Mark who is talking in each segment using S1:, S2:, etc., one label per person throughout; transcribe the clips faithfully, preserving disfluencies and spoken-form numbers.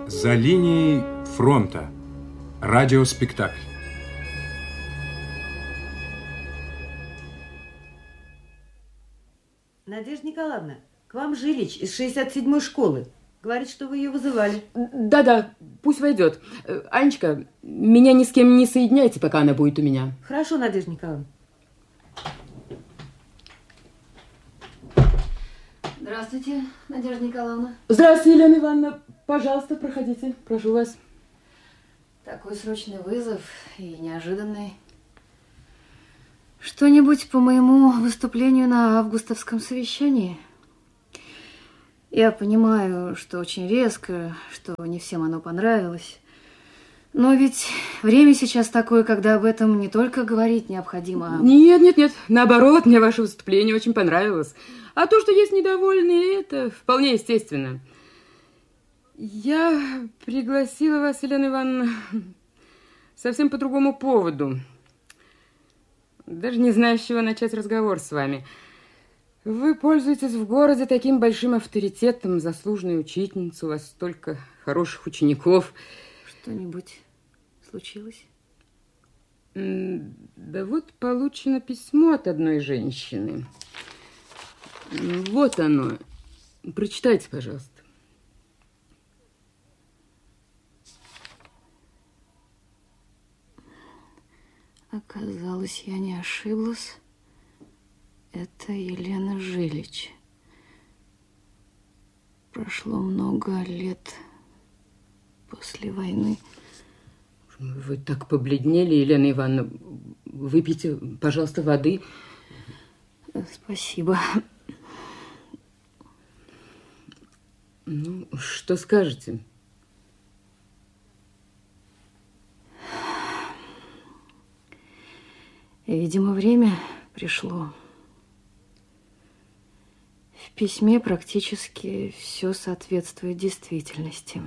S1: За линией фронта. Радиоспектакль.
S2: Надежда Николаевна, к вам Жилич из шестьдесят седьмой школы. Говорит, что вы ее вызывали.
S3: Да-да, пусть войдет. Анечка, меня ни с кем не соединяйте, пока она будет у меня.
S2: Хорошо, Надежда Николаевна.
S4: Здравствуйте, Надежда Николаевна.
S3: Здравствуйте, Елена Ивановна. Пожалуйста, проходите. Прошу вас.
S4: Такой срочный вызов и неожиданный. Что-нибудь по моему выступлению на августовском совещании? Я понимаю, что очень резко, что не всем оно понравилось. Но ведь время сейчас такое, когда об этом не только говорить необходимо.
S3: Нет, нет, нет. Наоборот, мне ваше выступление очень понравилось. А то, что есть недовольные, это вполне естественно. Я пригласила вас, Елена Ивановна, совсем по другому поводу. Даже не знаю, с чего начать разговор с вами. Вы пользуетесь в городе таким большим авторитетом, заслуженная учительница, у вас столько хороших учеников.
S4: Что-нибудь случилось?
S3: Да вот получено письмо от одной женщины. Вот оно. Прочитайте, пожалуйста.
S4: Оказалось, я не ошиблась. Это Елена Жилич. Прошло много лет после войны.
S3: Вы так побледнели, Елена Ивановна. Выпейте, пожалуйста, воды.
S4: Спасибо.
S3: Ну, что скажете?
S4: Видимо, время пришло. В письме практически все соответствует действительности.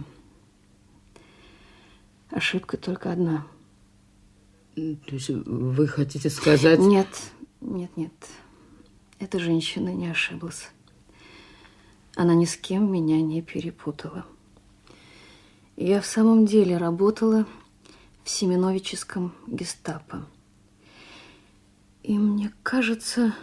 S4: Ошибка только одна.
S3: То есть вы хотите сказать...
S4: Нет, нет, нет. Эта женщина не ошиблась. Она ни с кем меня не перепутала. Я в самом деле работала в Семеновическом гестапо. И мне кажется,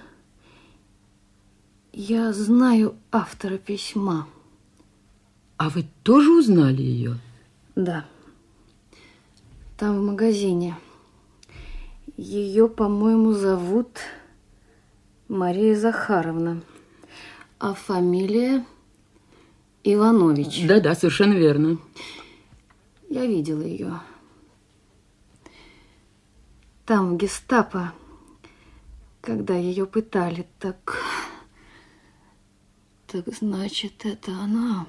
S4: я знаю автора письма.
S3: А вы тоже узнали ее?
S4: Да. Там в магазине. Ее, по-моему, зовут Мария Захаровна. А фамилия Иванович.
S3: Да-да, совершенно верно.
S4: Я видела ее. Там в гестапо, когда ее пытали, так... Так значит, это она.